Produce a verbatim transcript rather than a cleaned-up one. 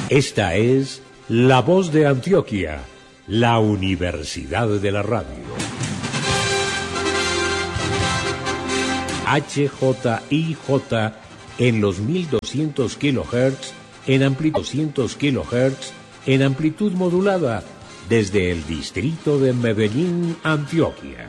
Esta es La Voz de Antioquia, la Universidad de la Radio. H J I J en los mil doscientos kilohertz, en amplitud doscientos kilohertz, en amplitud modulada, desde el distrito de Medellín, Antioquia.